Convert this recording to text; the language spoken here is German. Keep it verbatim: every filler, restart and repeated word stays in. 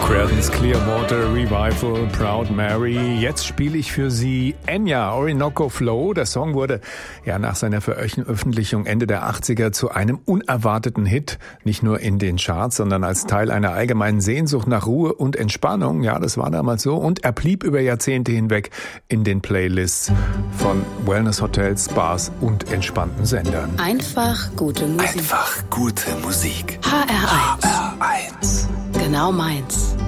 Creedence Clearwater Revival, Proud Mary. Jetzt spiele ich für Sie Enya, Orinoco Flow. Der Song wurde ja nach seiner Veröffentlichung Ende der achtziger zu einem unerwarteten Hit. Nicht nur in den Charts, sondern als Teil einer allgemeinen Sehnsucht nach Ruhe und Entspannung. Ja, das war damals so. Und er blieb über Jahrzehnte hinweg in den Playlists von Wellness-Hotels, Bars und entspannten Sendern. Einfach gute Musik. Einfach gute Musik. H R eins. H R eins. Genau meins.